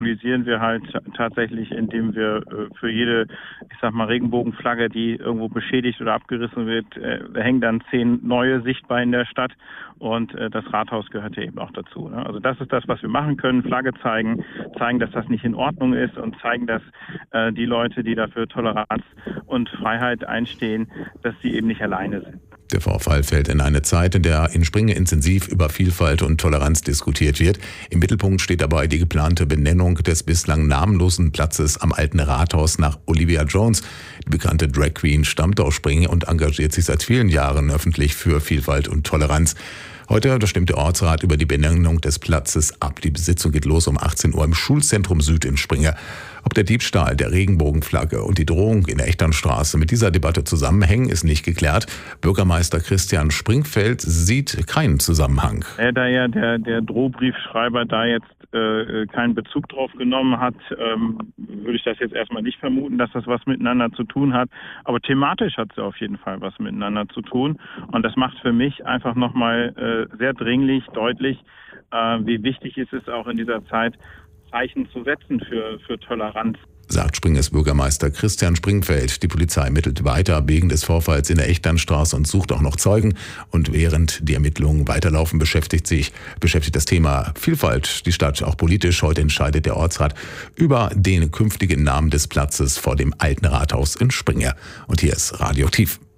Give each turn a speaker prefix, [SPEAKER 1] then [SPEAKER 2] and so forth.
[SPEAKER 1] symbolisieren wir halt tatsächlich, indem wir für jede, Regenbogenflagge, die irgendwo beschädigt oder abgerissen wird, hängen dann 10 neue sichtbar in der Stadt und das Rathaus gehört ja eben auch dazu. Ne? Also das ist das, was wir machen können, Flagge zeigen, dass das nicht in Ordnung ist und zeigen, dass die Leute, die dafür Toleranz und Freiheit einstehen, dass sie eben nicht alleine sind.
[SPEAKER 2] Der Vorfall fällt in eine Zeit, in der in Springe intensiv über Vielfalt und Toleranz diskutiert wird. Im Mittelpunkt steht dabei die geplante Benennung des bislang namenlosen Platzes am Alten Rathaus nach Olivia Jones. Die bekannte Drag Queen stammt aus Springe und engagiert sich seit vielen Jahren öffentlich für Vielfalt und Toleranz. Heute stimmt der Ortsrat über die Benennung des Platzes ab. Die Sitzung geht los um 18 Uhr im Schulzentrum Süd in Springe. Ob der Diebstahl der Regenbogenflagge und die Drohung in der Echternstraße mit dieser Debatte zusammenhängen, ist nicht geklärt. Bürgermeister Christian Springfeld sieht keinen Zusammenhang.
[SPEAKER 1] Da ja der Drohbriefschreiber da jetzt keinen Bezug drauf genommen hat, würde ich das jetzt erstmal nicht vermuten, dass das was miteinander zu tun hat. Aber thematisch hat es auf jeden Fall was miteinander zu tun. Und das macht für mich einfach nochmal sehr dringlich deutlich, wie wichtig es ist, auch in dieser Zeit Zeichen zu setzen für Toleranz.
[SPEAKER 2] Sagt Springes Bürgermeister Christian Springfeld. Die Polizei ermittelt weiter wegen des Vorfalls in der Echternstraße und sucht auch noch Zeugen. Und während die Ermittlungen weiterlaufen, beschäftigt das Thema Vielfalt die Stadt auch politisch. Heute entscheidet der Ortsrat über den künftigen Namen des Platzes vor dem Alten Rathaus in Springe. Und hier ist Radioaktiv.